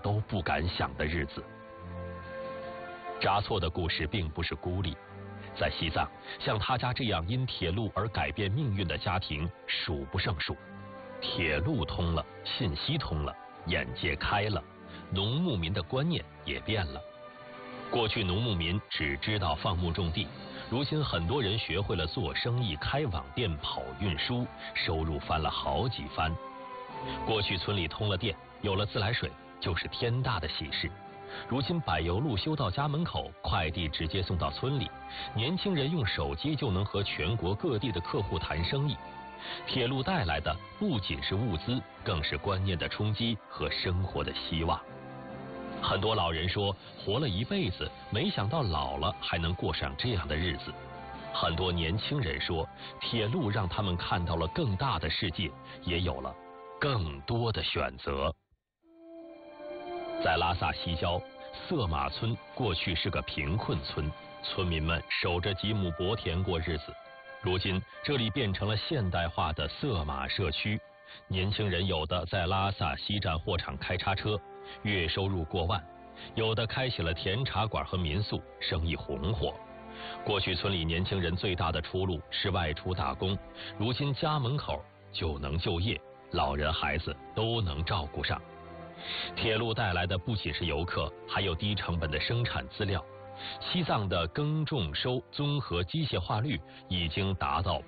都不敢想的日子。扎错的故事并不是孤立，在西藏，像他家这样因铁路而改变命运的家庭数不胜数。铁路通了，信息通了，眼界开了，农牧民的观念也变了。过去农牧民只知道放牧种地，如今很多人学会了做生意，开网店、跑运输，收入翻了好几番。过去村里通了电，有了自来水，就是天大的喜事。如今柏油路修到家门口，快递直接送到村里，年轻人用手机就能和全国各地的客户谈生意。铁路带来的不仅是物资，更是观念的冲击和生活的希望。很多老人说，活了一辈子，没想到老了还能过上这样的日子。很多年轻人说，铁路让他们看到了更大的世界，也有了更多的选择。在拉萨西郊，色玛村过去是个贫困村，村民们守着几亩薄田过日子。如今这里变成了现代化的色玛社区，年轻人有的在拉萨西站货场开叉车，月收入过万；有的开起了甜茶馆和民宿，生意红火。过去村里年轻人最大的出路是外出打工，如今家门口就能就业，老人孩子都能照顾上。铁路带来的不仅是游客，还有低成本的生产资料。西藏的耕种收综合机械化率已经达到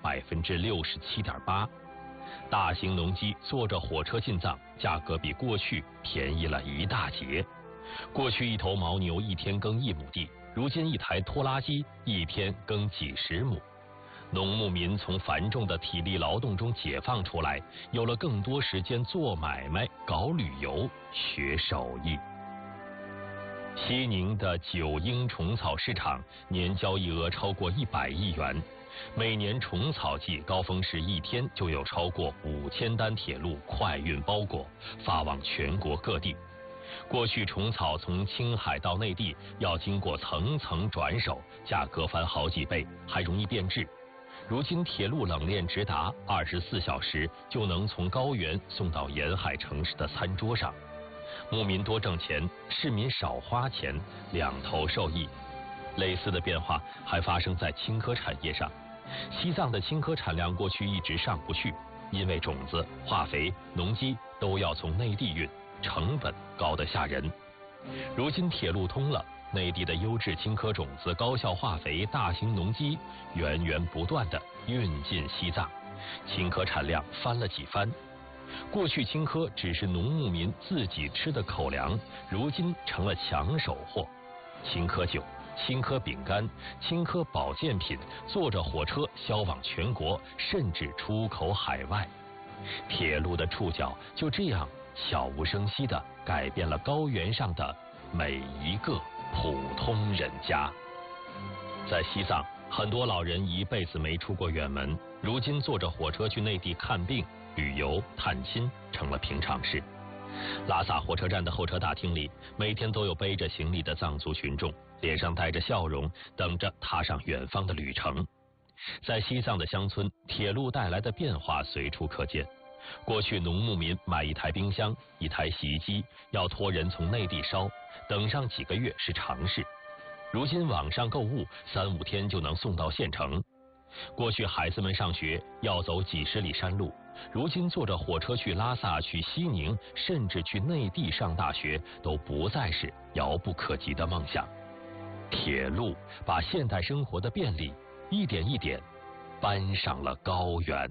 67.8%，大型农机坐着火车进藏，价格比过去便宜了一大截。过去一头牦牛一天耕1亩地，如今一台拖拉机一天耕几十亩。农牧民从繁重的体力劳动中解放出来，有了更多时间做买卖、搞旅游、学手艺。西宁的9英虫草市场年交易额超过100亿元，每年虫草季高峰时一天就有超过5000单铁路快运包裹发往全国各地。过去虫草从青海到内地要经过层层转手，价格翻好几倍，还容易变质。如今铁路冷链直达，24小时就能从高原送到沿海城市的餐桌上。牧民多挣钱，市民少花钱，两头受益。类似的变化还发生在青稞产业上。西藏的青稞产量过去一直上不去，因为种子、化肥、农机都要从内地运，成本高得吓人。如今铁路通了，内地的优质青稞种子、高效化肥、大型农机源源不断地运进西藏，青稞产量翻了几番。过去青稞只是农牧民自己吃的口粮，如今成了抢手货。青稞酒、青稞饼干、青稞保健品坐着火车销往全国，甚至出口海外。铁路的触角就这样悄无声息地改变了高原上的每一个普通人家。在西藏，很多老人一辈子没出过远门，如今坐着火车去内地看病、旅游、探亲成了平常事。拉萨火车站的候车大厅里，每天都有背着行李的藏族群众，脸上带着笑容，等着踏上远方的旅程。在西藏的乡村，铁路带来的变化随处可见。过去农牧民买一台冰箱、一台洗衣机，要托人从内地捎，等上几个月是常事。如今网上购物，3-5天就能送到县城。过去孩子们上学要走几十里山路，如今坐着火车去拉萨、去西宁，甚至去内地上大学，都不再是遥不可及的梦想。铁路把现代生活的便利一点一点搬上了高原。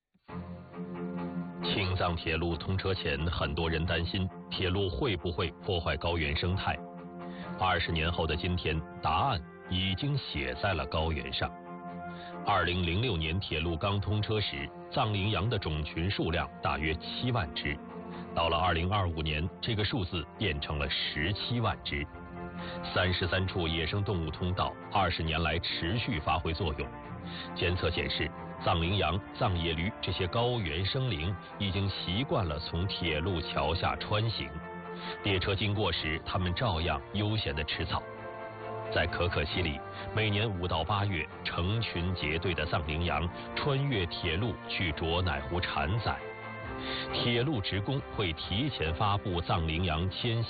青藏铁路通车前，很多人担心铁路会不会破坏高原生态。20年后的今天，答案已经写在了高原上。2006年铁路刚通车时，藏羚羊的种群数量大约7万只，到了2025年，这个数字变成了17万只。33处野生动物通道20年来持续发挥作用。监测显示，藏羚羊、藏野驴这些高原生灵已经习惯了从铁路桥下穿行，列车经过时，它们照样悠闲地吃草。在可可西里，每年5到8月，成群结队的藏羚羊穿越铁路去卓乃湖产崽。铁路职工会提前发布藏羚羊迁徙